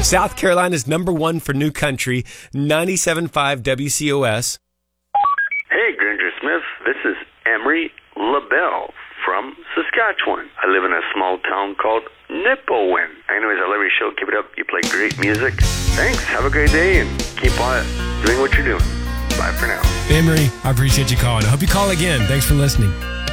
South Carolina's #1 for new country, 97.5 WCOS. Hey, Granger Smith. This is Emery LaBelle from Saskatchewan. I live in a small town called Nipawin. Anyways, I love your show. Keep it up. You play great music. Thanks. Have a great day and keep on doing what you're doing. Bye for now. Emery, I appreciate you calling. I hope you call again. Thanks for listening.